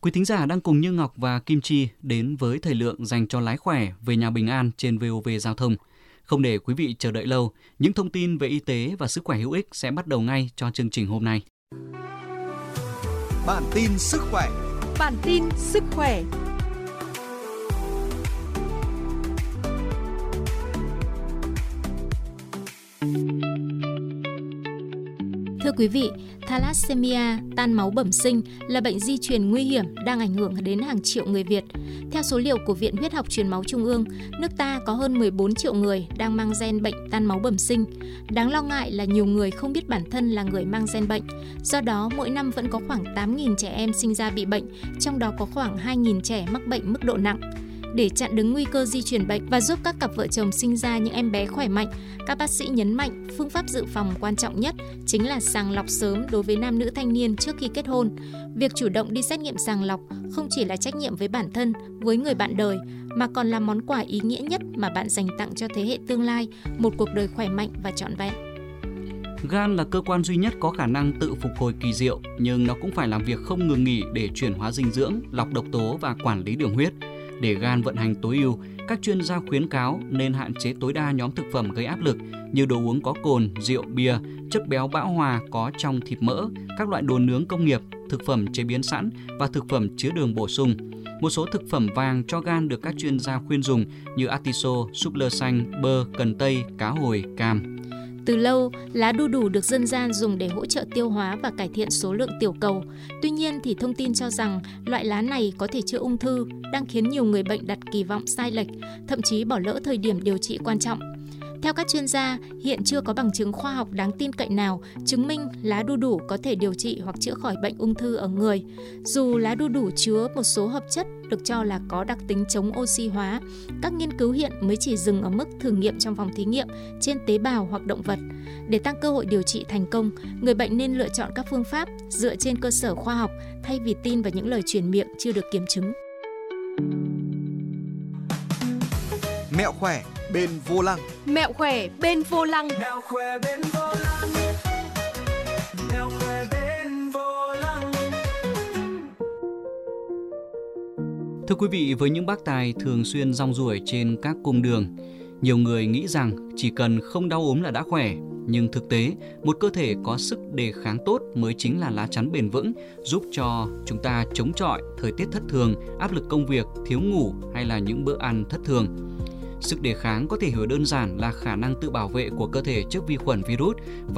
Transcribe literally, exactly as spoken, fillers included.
Quý thính giả đang cùng Như Ngọc và Kim Chi đến với thời lượng dành cho lái khỏe về nhà bình an trên vê o vê Giao thông. Không để quý vị chờ đợi lâu, những thông tin về y tế và sức khỏe hữu ích sẽ bắt đầu ngay cho chương trình hôm nay. Bản tin sức khỏe. Bản tin sức khỏe. Thưa quý vị, thalassemia, tan máu bẩm sinh là bệnh di truyền nguy hiểm đang ảnh hưởng đến hàng triệu người Việt. Theo số liệu của Viện Huyết học Truyền máu Trung ương, nước ta có hơn mười bốn triệu người đang mang gen bệnh tan máu bẩm sinh. Đáng lo ngại là nhiều người không biết bản thân là người mang gen bệnh. Do đó, mỗi năm vẫn có khoảng tám nghìn trẻ em sinh ra bị bệnh, trong đó có khoảng hai nghìn trẻ mắc bệnh mức độ nặng. Để chặn đứng nguy cơ di truyền bệnh và giúp các cặp vợ chồng sinh ra những em bé khỏe mạnh, các bác sĩ nhấn mạnh phương pháp dự phòng quan trọng nhất chính là sàng lọc sớm đối với nam nữ thanh niên trước khi kết hôn. Việc chủ động đi xét nghiệm sàng lọc không chỉ là trách nhiệm với bản thân, với người bạn đời, mà còn là món quà ý nghĩa nhất mà bạn dành tặng cho thế hệ tương lai, một cuộc đời khỏe mạnh và trọn vẹn. Gan là cơ quan duy nhất có khả năng tự phục hồi kỳ diệu, nhưng nó cũng phải làm việc không ngừng nghỉ để chuyển hóa dinh dưỡng, lọc độc tố và quản lý đường huyết. Để gan vận hành tối ưu, các chuyên gia khuyến cáo nên hạn chế tối đa nhóm thực phẩm gây áp lực như đồ uống có cồn, rượu, bia, chất béo bão hòa có trong thịt mỡ, các loại đồ nướng công nghiệp, thực phẩm chế biến sẵn và thực phẩm chứa đường bổ sung. Một số thực phẩm vàng cho gan được các chuyên gia khuyên dùng như atiso, súp lơ xanh, bơ, cần tây, cá hồi, cam. Từ lâu, lá đu đủ được dân gian dùng để hỗ trợ tiêu hóa và cải thiện số lượng tiểu cầu. Tuy nhiên thì thông tin cho rằng loại lá này có thể chữa ung thư đang khiến nhiều người bệnh đặt kỳ vọng sai lệch, thậm chí bỏ lỡ thời điểm điều trị quan trọng. Theo các chuyên gia, hiện chưa có bằng chứng khoa học đáng tin cậy nào chứng minh lá đu đủ có thể điều trị hoặc chữa khỏi bệnh ung thư ở người. Dù lá đu đủ chứa một số hợp chất được cho là có đặc tính chống oxy hóa, các nghiên cứu hiện mới chỉ dừng ở mức thử nghiệm trong phòng thí nghiệm trên tế bào hoặc động vật. Để tăng cơ hội điều trị thành công, người bệnh nên lựa chọn các phương pháp dựa trên cơ sở khoa học thay vì tin vào những lời truyền miệng chưa được kiểm chứng. Mẹo khỏe bên vô lăng. Mẹo khỏe bên vô lăng. Mẹo khỏe bên vô lăng. Mẹo khỏe bên vô lăng. Thưa quý vị, với những bác tài thường xuyên rong ruổi trên các cung đường, nhiều người nghĩ rằng chỉ cần không đau ốm là đã khỏe. Nhưng thực tế, một cơ thể có sức đề kháng tốt mới chính là lá chắn bền vững, giúp cho chúng ta chống chọi thời tiết thất thường, áp lực công việc, thiếu ngủ hay là những bữa ăn thất thường. Sức đề kháng có thể hiểu đơn giản là khả năng tự bảo vệ của cơ thể trước vi khuẩn, virus